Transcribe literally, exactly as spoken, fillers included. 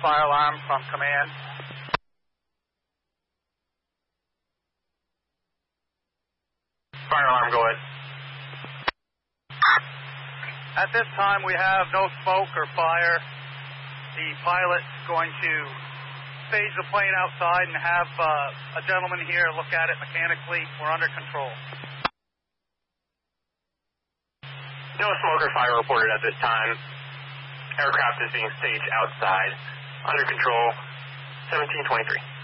fire alarm from command. Fire alarm, go ahead. At this time, we have no smoke or fire. The pilot's going to stage the plane outside and have uh, a gentleman here look at it mechanically. We're under control. No smoke or fire reported at this time. Aircraft is being staged outside. Under control, seventeen twenty-three.